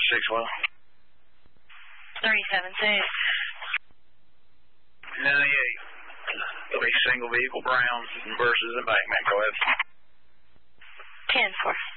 6-1. 376. 98. 3 single vehicle Browns versus embankment. Go ahead. 10-4.